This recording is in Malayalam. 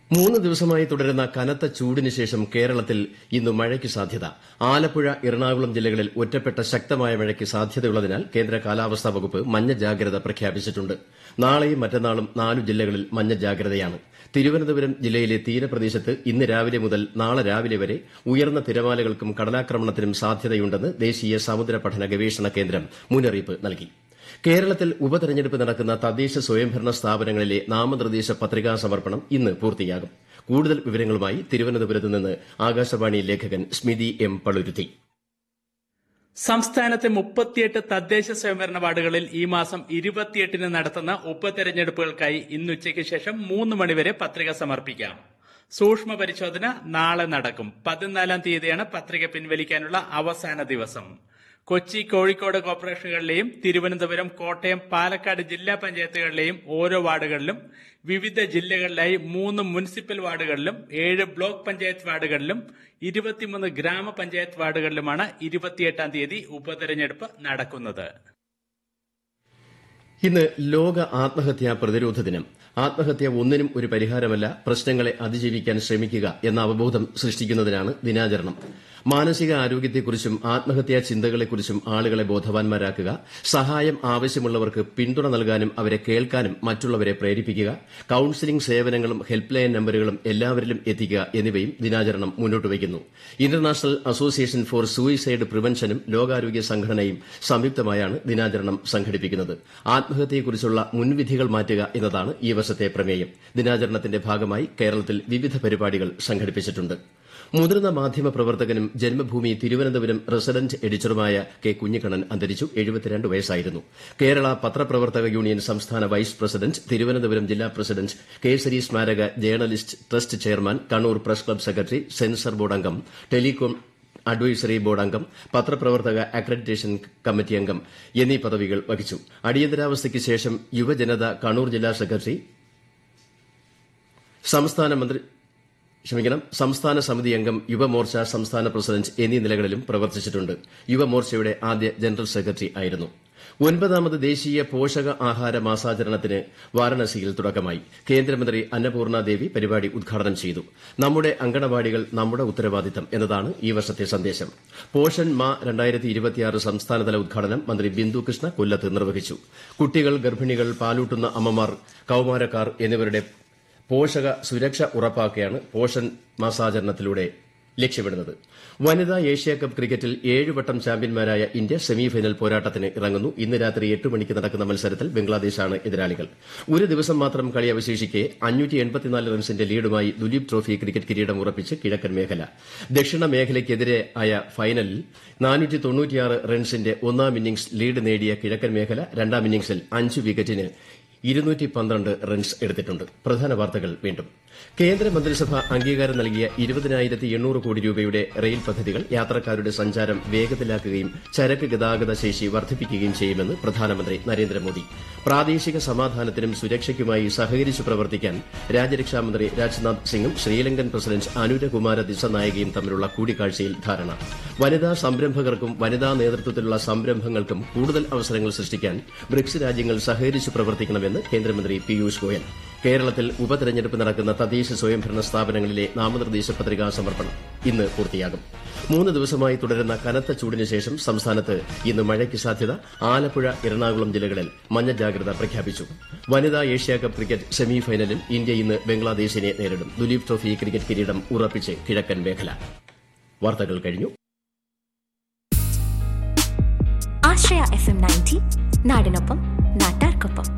3 ദിവസമായി തുടരുന്ന കനത്ത ചൂടിന് ശേഷം കേരളത്തിൽ ഇന്ന് മഴയ്ക്ക് സാധ്യത. ആലപ്പുഴ, എറണാകുളം ജില്ലകളിൽ ഒറ്റപ്പെട്ട ശക്തമായ മഴയ്ക്ക് സാധ്യതയുള്ളതിനാൽ കേന്ദ്ര കാലാവസ്ഥാ വകുപ്പ് മഞ്ഞ ജാഗ്രത പ്രഖ്യാപിച്ചിട്ടുണ്ട്. നാളെയും മറ്റന്നാളും 4 ജില്ലകളിൽ മഞ്ഞ ജാഗ്രതയാണ്. തിരുവനന്തപുരം ജില്ലയിലെ തീരപ്രദേശത്ത് ഇന്ന് രാവിലെ മുതൽ നാളെ രാവിലെ വരെ ഉയർന്ന തിരമാലകൾക്കും കടലാക്രമണത്തിനും സാധ്യതയുണ്ടെന്ന് ദേശീയ സമുദ്ര പഠന ഗവേഷണ കേന്ദ്രം മുന്നറിയിപ്പ് നൽകി. കേരളത്തിൽ ഉപതെരഞ്ഞെടുപ്പ് നടക്കുന്ന തദ്ദേശ സ്വയംഭരണ സ്ഥാപനങ്ങളിലെ നാമനിർദ്ദേശ പത്രികാ സമർപ്പണം ഇന്ന് പൂർത്തിയാകും. കൂടുതൽ വിവരങ്ങളുമായി തിരുവനന്തപുരത്ത് നിന്ന് ആകാശവാണി ലേഖകൻ സ്മിതി എം പളുരുത്തി. സംസ്ഥാനത്തെ 38 തദ്ദേശ സ്വയംഭരണ വാർഡുകളിൽ ഈ മാസം 28-ന് നടത്തുന്ന ഉപതെരഞ്ഞെടുപ്പുകൾക്കായി ഇന്ന് ഉച്ചയ്ക്ക് ശേഷം 3 മണിവരെ പത്രിക സമർപ്പിക്കാം. സൂക്ഷ്മ പരിശോധന നാളെ നടക്കും. 14-ാം തീയതിയാണ് പത്രിക പിൻവലിക്കാനുള്ള അവസാന ദിവസം. കൊച്ചി, കോഴിക്കോട് കോർപ്പറേഷനുകളിലെയും തിരുവനന്തപുരം, കോട്ടയം, പാലക്കാട് ജില്ലാ പഞ്ചായത്തുകളിലെയും ഓരോ വാർഡുകളിലും വിവിധ ജില്ലകളിലായി 3 മുനിസിപ്പൽ വാർഡുകളിലും 7 ബ്ലോക്ക് പഞ്ചായത്ത് വാർഡുകളിലും 23 ഗ്രാമപഞ്ചായത്ത് വാർഡുകളിലുമാണ് 28-ാം തീയതി ഉപതെരഞ്ഞെടുപ്പ് നടക്കുന്നത്. ഇന്ന് ലോക ആത്മഹത്യാ പ്രതിരോധ ദിനം. ആത്മഹത്യ ഒന്നിനും ഒരു പരിഹാരമല്ല, പ്രശ്നങ്ങളെ അതിജീവിക്കാൻ ശ്രമിക്കുക എന്ന അവബോധം സൃഷ്ടിക്കുന്നതിനാണ് ദിനാചരണം. മാനസിക ആരോഗ്യത്തെക്കുറിച്ചും ആത്മഹത്യാ ചിന്തകളെക്കുറിച്ചും ആളുകളെ ബോധവാന്മാരാക്കുക, സഹായം ആവശ്യമുള്ളവർക്ക് പിന്തുണ നൽകാനും അവരെ കേൾക്കാനും മറ്റുള്ളവരെ പ്രേരിപ്പിക്കുക, കൌൺസിലിംഗ് സേവനങ്ങളും ഹെൽപ്പ് ലൈൻ നമ്പറുകളും എല്ലാവരിലും എത്തിക്കുക എന്നിവയും ദിനാചരണം മുന്നോട്ട് വയ്ക്കുന്നു. ഇന്റർനാഷണൽ അസോസിയേഷൻ ഫോർ സൂയിസൈഡ് പ്രിവൻഷനും ലോകാരോഗ്യ സംഘടനയും സംയുക്തമായാണ് ദിനാചരണം സംഘടിപ്പിക്കുന്നത്. ആത്മഹത്യയെക്കുറിച്ചുള്ള മുൻവിധികൾ മാറ്റുക എന്നതാണ് ഈ വർഷത്തെ പ്രമേയം. ദിനാചരണത്തിന്റെ ഭാഗമായി കേരളത്തിൽ വിവിധ പരിപാടികൾ സംഘടിപ്പിച്ചിട്ടുണ്ട്. മുതിർന്ന മാധ്യമ പ്രവർത്തകനും ജന്മഭൂമി തിരുവനന്തപുരം റെസിഡന്റ് എഡിറ്ററുമായ കെ കുഞ്ഞിക്കണ്ണൻ അന്തരിച്ചു. 72 വയസ്സായിരുന്നു. കേരള പത്രപ്രവർത്തക യൂണിയൻ സംസ്ഥാന വൈസ് പ്രസിഡന്റ്, തിരുവനന്തപുരം ജില്ലാ പ്രസിഡന്റ്, കേസരി സ്മാരക journalist trust chairman, Kannur press club secretary, censor board അംഗം, ടെലികോം അഡ്വൈസറി ബോർഡ് അംഗം, പത്രപ്രവർത്തക അക്രഡിറ്റേഷൻ കമ്മിറ്റി അംഗം എന്നീ പദവികൾ വഹിച്ചു. അടിയന്തരാവസ്ഥയ്ക്ക് ശേഷം യുവജനത കണ്ണൂർ ജില്ലാ സെക്രട്ടറി, സംസ്ഥാന സമിതി അംഗം, യുവമോർച്ച സംസ്ഥാന പ്രസിഡന്റ് എന്നീ നിലകളിലും പ്രവർത്തിച്ചിട്ടുണ്ട്. യുവമോർച്ചയുടെ ആദ്യ ജനറൽ സെക്രട്ടറി ആയിരുന്നു. 9ാമത് ദേശീയ പോഷക ആഹാര മാസാചരണത്തിന് വാരണസിയിൽ തുടക്കമായി. കേന്ദ്രമന്ത്രി അന്നപൂർണ ദേവി പരിപാടി ഉദ്ഘാടനം ചെയ്തു. നമ്മുടെ അങ്കണവാടികൾ നമ്മുടെ ഉത്തരവാദിത്തം എന്നതാണ് ഈ വർഷത്തെ സന്ദേശം. പോഷൻ മാ 2026 സംസ്ഥാനതല ഉദ്ഘാടനം മന്ത്രി ബിന്ദു കൃഷ്ണ കൊല്ലത്ത് നിർവഹിച്ചു. കുട്ടികൾ, ഗർഭിണികൾ, പാലൂട്ടുന്ന അമ്മമാർ, കൌമാരക്കാർ എന്നിവരുടെ പോഷക സുരക്ഷ ഉറപ്പാക്കുകയാണ് പോഷൻ മാസാചരണത്തിലൂടെ ലക്ഷ്യമിടുന്നത്. വനിതാ ഏഷ്യാകപ്പ് ക്രിക്കറ്റിൽ 7 വട്ടം ചാമ്പ്യന്മാരായ ഇന്ത്യ സെമിഫൈനൽ പോരാട്ടത്തിന് ഇറങ്ങുന്നു. ഇന്ന് രാത്രി 8 മണിക്ക് നടക്കുന്ന മത്സരത്തിൽ ബംഗ്ലാദേശാണ് എതിരാളികൾ. ഒരു ദിവസം മാത്രം കളി അവശേഷിക്കെ 584 റൺസിന്റെ ലീഡുമായി ദുലീപ് ട്രോഫി ക്രിക്കറ്റ് കിരീടം ഉറപ്പിച്ച് കിഴക്കൻ മേഖല. ദക്ഷിണ മേഖലയ്ക്കെതിരായ ഫൈനലിൽ 496 റൺസിന്റെ ഒന്നാം ഇന്നിംഗ്സ് ലീഡ് നേടിയ കിഴക്കൻ മേഖല 2ാം ഇന്നിംഗ്സിൽ 5 വിക്കറ്റിന് 212 റൺസ് എടുത്തിട്ടുണ്ട്. പ്രധാന വാർത്തകൾ വീണ്ടും. കേന്ദ്രമന്ത്രിസഭ അംഗീകാരം നൽകിയ 20,800 കോടി രൂപയുടെ റെയിൽ പദ്ധതികൾ യാത്രക്കാരുടെ സഞ്ചാരം വേഗത്തിലാക്കുകയും ചരക്ക് ഗതാഗത ശേഷി വർദ്ധിപ്പിക്കുകയും ചെയ്യുമെന്ന് പ്രധാനമന്ത്രി നരേന്ദ്രമോദി. പ്രാദേശിക സമാധാനത്തിനും സുരക്ഷയ്ക്കുമായി സഹകരിച്ചു പ്രവർത്തിക്കാൻ രാജ്യരക്ഷാമന്ത്രി രാജ്നാഥ് സിംഗും ശ്രീലങ്കൻ പ്രസിഡന്റ് അനുരകുമാര ദിസനായകയും തമ്മിലുള്ള കൂടിക്കാഴ്ചയിൽ ധാരണ. വനിതാ സംരംഭകർക്കും വനിതാ നേതൃത്വത്തിലുള്ള സംരംഭങ്ങൾക്കും കൂടുതൽ അവസരങ്ങൾ സൃഷ്ടിക്കാൻ ബ്രിക്സ് രാജ്യങ്ങൾ സഹകരിച്ചു പ്രവർത്തിക്കണമെന്ന് കേന്ദ്രമന്ത്രി പീയൂഷ് ഗോയൽ. കേരളത്തിൽ ഉപതെരഞ്ഞെടുപ്പ് നടക്കുന്ന തദ്ദേശ സ്വയംഭരണ സ്ഥാപനങ്ങളിലെ നാമനിർദ്ദേശ പത്രികാ സമർപ്പണം ഇന്ന് പൂർത്തിയാകും. 3 ദിവസമായി തുടരുന്ന കനത്ത ചൂടിന് ശേഷം സംസ്ഥാനത്ത് ഇന്ന് മഴയ്ക്ക് സാധ്യത. ആലപ്പുഴ, എറണാകുളം ജില്ലകളിൽ മഞ്ഞ ജാഗ്രത പ്രഖ്യാപിച്ചു. വനിതാ ഏഷ്യാകപ്പ് ക്രിക്കറ്റ് സെമിഫൈനലിൽ ഇന്ത്യ ഇന്ന് ബംഗ്ലാദേശിനെ നേരിടും. ദുലീപ് ട്രോഫി ക്രിക്കറ്റ് കിരീടം ഉറപ്പിച്ച് കിഴക്കൻ മേഖല. വാർത്തകൾ കഴിഞ്ഞു. ആശ്രയ FM 90 നാടിനൊപ്പം നാട്ടാർക്കൊപ്പം.